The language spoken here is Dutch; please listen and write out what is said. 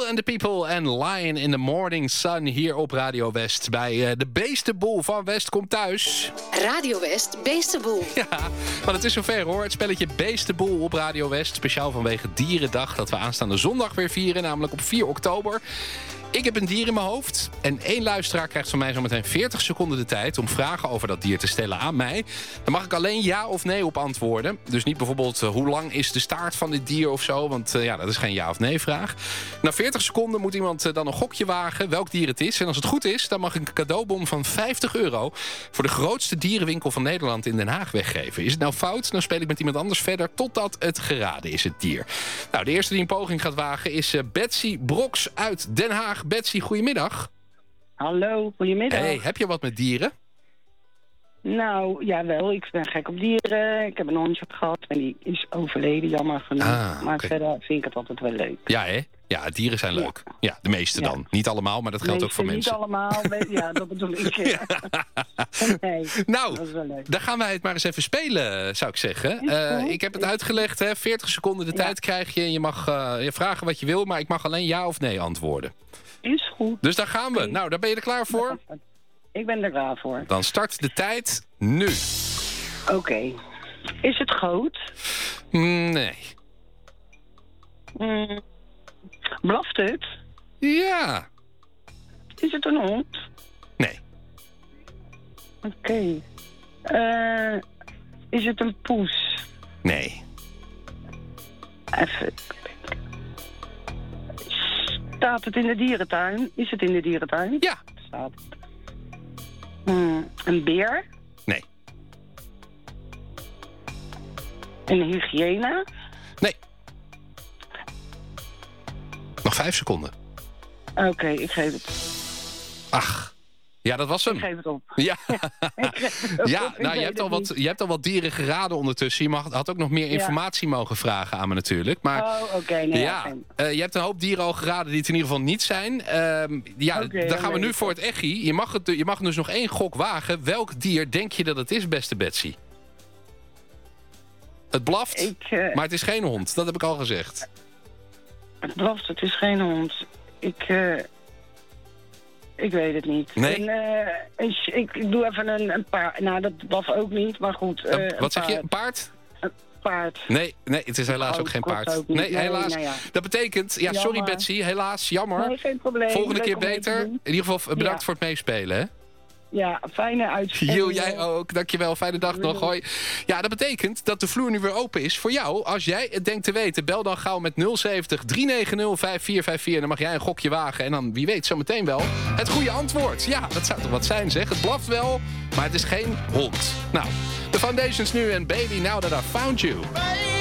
and the People en Lion in the Morning Sun hier op Radio West. Bij de Beestenboel van West komt thuis. Radio West, Beestenboel. Ja, maar het is zover hoor. Het spelletje Beestenboel op Radio West. Speciaal vanwege Dierendag dat we aanstaande zondag weer vieren. Namelijk op 4 oktober. Ik heb een dier in mijn hoofd. En 1 luisteraar krijgt van mij zometeen 40 seconden de tijd om vragen over dat dier te stellen aan mij. Dan mag ik alleen ja of nee op antwoorden. Dus niet bijvoorbeeld hoe lang is de staart van dit dier of zo. Want dat is geen ja of nee vraag. Na 40 seconden moet iemand dan een gokje wagen welk dier het is. En als het goed is, dan mag ik een cadeaubon van €50 voor de grootste dierenwinkel van Nederland in Den Haag weggeven. Is het nou fout? Dan speel ik met iemand anders verder totdat het geraden is, het dier. Nou, de eerste die een poging gaat wagen is Betsy Broks uit Den Haag. Betsy, goedemiddag. Hallo, goedemiddag. Hey, heb je wat met dieren? Nou, jawel, ik ben gek op dieren. Ik heb een hondje gehad en die is overleden, jammer genoeg. Maar verder vind ik het altijd wel leuk. Ja, hè? Ja, dieren zijn leuk. Ja, de meeste dan. Niet allemaal, maar dat geldt ook voor mensen. Niet allemaal, ja, dat bedoel ik. Ja. Nee, nou, dat is wel leuk. dan gaan wij het maar eens even spelen, zou ik zeggen. Ik heb het uitgelegd, hè? 40 seconden de tijd krijg je. Je mag je vragen wat je wil, maar ik mag alleen ja of nee antwoorden. Is goed. Dus daar gaan we. Nou, daar ben je er klaar voor? Ik ben er klaar voor. Dan start de tijd nu. Oké. Is het groot? Nee. Blaft het? Ja. Is het een hond? Nee. Oké. Is het een poes? Nee. Even. Staat het in de dierentuin? Is het in de dierentuin? Ja. Staat het. Een beer? Nee. Een hygiëne? Nee. Nog 5 seconden. Oké, ik geef het. Ach. Ja, dat was hem. Ik geef het op. Ja, ja, nou, je hebt al wat dieren geraden ondertussen. Je had ook nog meer informatie mogen vragen aan me natuurlijk. Maar, oké. Nee, je hebt een hoop dieren al geraden die het in ieder geval niet zijn. Dan gaan we nu voor het echi. Je mag dus nog 1 gok wagen. Welk dier denk je dat het is, beste Betsy? Het blaft, maar het is geen hond. Dat heb ik al gezegd. Het blaft, het is geen hond. Ik weet het niet. Nee? Ik doe even een paard. Nou, dat blaft ook niet, maar goed. Wat zeg je? Een paard? Een paard. Nee, het is helaas ook geen paard. Nee, helaas. Nou ja. Dat betekent... Ja, jammer. Sorry Betsy, helaas, jammer. Nee, geen probleem. Volgende keer beter. In ieder geval bedankt voor het meespelen, hè? Ja, fijne uitzending. Jij ook. Dankjewel. Fijne dag nog. Hoi. Ja, dat betekent dat de vloer nu weer open is voor jou. Als jij het denkt te weten, bel dan gauw met 070 390 5454. En dan mag jij een gokje wagen. En dan, wie weet, zometeen wel het goede antwoord. Ja, dat zou toch wat zijn, zeg. Het blaft wel, maar het is geen hond. Nou, de Foundations nu en Baby Now That I Found You.